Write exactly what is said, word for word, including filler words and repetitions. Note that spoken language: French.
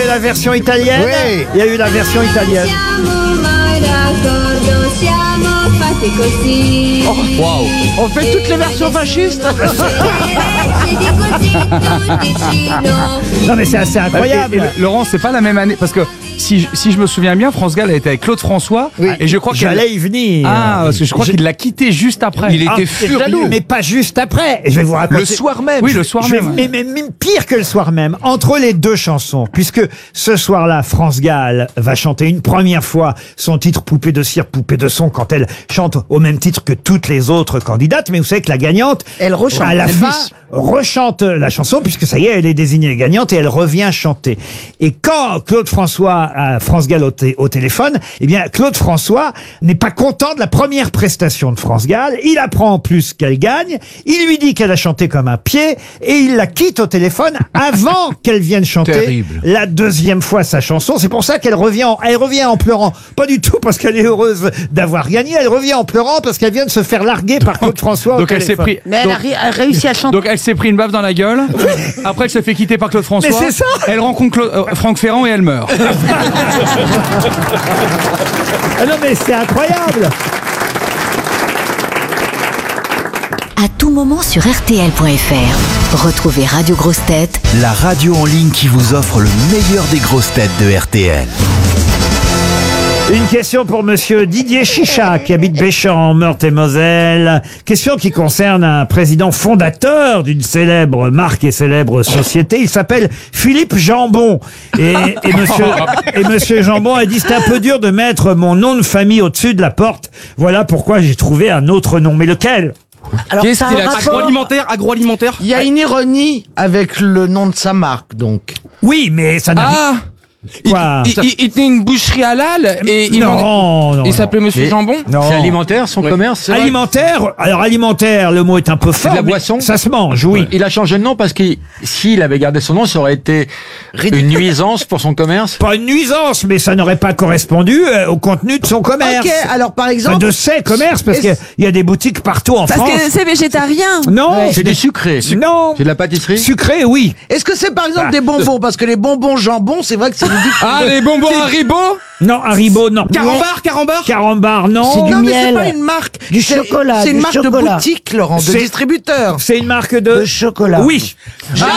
la version italienne. Oui. Il y a eu la version italienne. Oh, waouh. On fait toutes les versions fascistes. Non mais c'est assez incroyable. Et, et, Laurent, c'est pas la même année parce que si, si je me souviens bien, France Gall a été avec Claude François Oui. et je crois qu'il J'allais y venir. ah parce que je crois Je- qu'il l'a quitté juste après. Il Ah, était furieux. Mais pas juste après. Je vais vous raconter. Le soir même. Oui, le soir Je vais- même. mais, mais- mais pire que le soir même, entre les deux chansons, puisque ce soir-là, France Gall va chanter une première fois son titre Poupée de cire, Poupée de son, quand elle chante au même titre que toutes les autres candidates. Mais vous savez que la gagnante, Elle rechante, à la elle fin, glisse. rechante la chanson, puisque ça y est, elle est désignée gagnante et elle revient chanter. Et quand Claude François a France Gall au, té- au téléphone, eh bien, Claude François n'est pas content de la première prestation de France Gall. Il apprend en plus qu'elle gagne. Il lui dit qu'elle a chanté comme un pied et il la quitte au téléphone avant qu'elle vienne chanter Terrible. la deuxième fois sa chanson. C'est pour ça qu'elle revient, en, elle revient en pleurant. Pas du tout parce qu'elle est heureuse d'avoir gagné. Elle revient en pleurant parce qu'elle vient de se faire larguer par Claude François au Donc elle s'est téléphone. pris Mais elle donc, a, ri- elle a réussi à chanter. donc elle s'est pris une baffe dans la gueule. Après elle se fait quitter par Claude François. Mais c'est ça. Elle rencontre Claude- euh, Franck Ferrand et elle meurt. Ah non mais c'est incroyable. À tout moment sur R T L point F R. Retrouvez Radio Grosses Têtes La radio en ligne qui vous offre le meilleur des grosses têtes de R T L. Une question pour monsieur Didier Chicha, qui habite Béchamp, en Meurthe-et-Moselle. Question qui concerne un président fondateur d'une célèbre marque et célèbre société. Il s'appelle Philippe Jambon. Et, et monsieur, et monsieur Jambon a dit, c'est un peu dur de mettre mon nom de famille au-dessus de la porte. Voilà pourquoi j'ai trouvé un autre nom. Mais lequel? Alors, Qu'est-ce ça a qu'il un a- rapport- Agroalimentaire, agroalimentaire. Il y a une ironie avec le nom de sa marque, donc. Oui, mais ça n'a Ah Quoi? il, il, il était une boucherie halal et il, vendait- Non, non, il non. s'appelait Monsieur Et- Jambon. Non. C'est alimentaire, son commerce. c'est vrai. Alimentaire, alors alimentaire, le mot est un peu fort. de la mais boisson Ça se mange, oui. Il a changé de nom parce que s'il avait gardé son nom, ça aurait été une nuisance pour son commerce. Pas une nuisance, mais ça n'aurait pas correspondu euh, au contenu de son commerce. Ok, alors par Enfin, exemple. de ses commerces, parce est-ce- qu'il y a des boutiques partout en Parce France. que c'est végétarien. Non, C'est du sucré. non. C'est de la pâtisserie. Sucré, oui. Est-ce que c'est par exemple Ah. des bonbons? Parce que les bonbons jambon, c'est vrai que c'est du. Ah, les bonbons Haribo. Non, Haribo, non. Carambar, carambar. Carambar, non. Non, mais c'est pas une marque. Du C'est- chocolat, C'est une du marque de chocolat. boutique, Laurent, de C'est- distributeur. C'est une marque de... De chocolat. Oui. Ah,